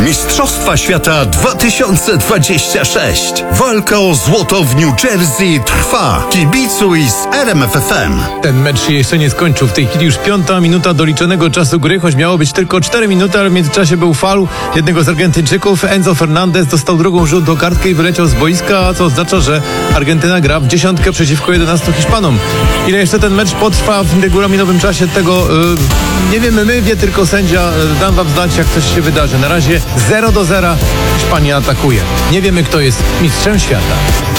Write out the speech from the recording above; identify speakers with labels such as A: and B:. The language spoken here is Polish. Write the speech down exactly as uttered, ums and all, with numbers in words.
A: Mistrzostwa Świata dwa tysiące dwadzieścia sześć. Walka o złoto w New Jersey trwa. Kibicuj z R M F F M.
B: Ten mecz się jeszcze nie skończył. W tej chwili już piąta minuta doliczonego czasu gry, choć miało być tylko cztery minuty, ale w międzyczasie był faul jednego z Argentyńczyków. Enzo Fernandez dostał drugą żółtą kartkę i wyleciał z boiska, co oznacza, że Argentyna gra w dziesiątkę przeciwko jedenastu Hiszpanom. Ile jeszcze ten mecz potrwa w regulaminowym czasie, tego yy, nie wiemy my, wie tylko sędzia. Dam wam znać, jak coś się wydarzy. Na razie zero do zera Hiszpania atakuje. Nie wiemy, kto jest mistrzem świata.